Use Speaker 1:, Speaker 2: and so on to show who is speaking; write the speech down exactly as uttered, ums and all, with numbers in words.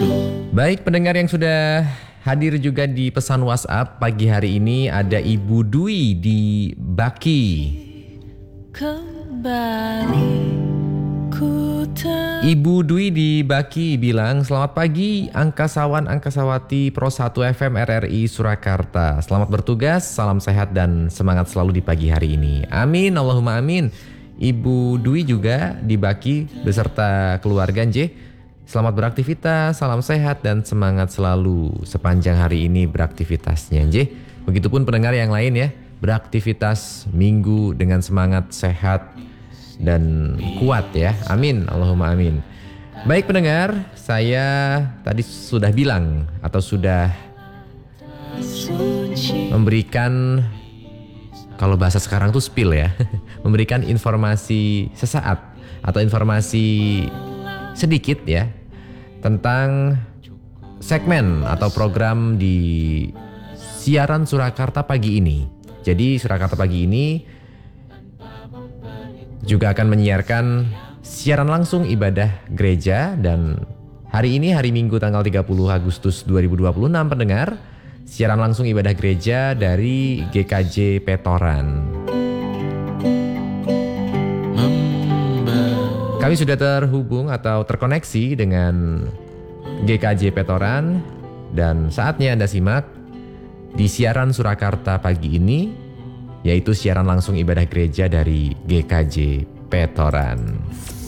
Speaker 1: Baik pendengar yang sudah hadir juga di pesan WhatsApp pagi hari ini, ada Ibu Dwi di Baki.
Speaker 2: Kembali ku ter...
Speaker 1: Ibu Dwi di Baki bilang, selamat pagi Angkasawan Angkasawati Pro satu F M R R I Surakarta. Selamat bertugas, salam sehat dan semangat selalu di pagi hari ini. Amin, Allahumma amin. Ibu Dwi juga di Baki beserta keluarga Nje. Selamat beraktivitas, salam sehat dan semangat selalu sepanjang hari ini beraktivitasnya Nje. Begitupun pendengar yang lain ya, beraktivitas minggu dengan semangat sehat dan kuat ya. Amin, Allahumma amin. Baik pendengar, saya tadi sudah bilang atau sudah memberikan, kalau bahasa sekarang tuh spill ya, memberikan informasi sesaat atau informasi sedikit ya tentang segmen atau program di siaran Surakarta pagi ini. Jadi Surakarta pagi ini juga akan menyiarkan siaran langsung ibadah gereja, dan hari ini hari Minggu tanggal tiga puluh Agustus dua ribu dua puluh enam pendengar, siaran langsung ibadah gereja dari G K J Petoran. Kami sudah terhubung atau terkoneksi dengan G K J Petoran, dan saatnya Anda simak di siaran Surakarta pagi ini, yaitu siaran langsung ibadah gereja dari G K J Petoran.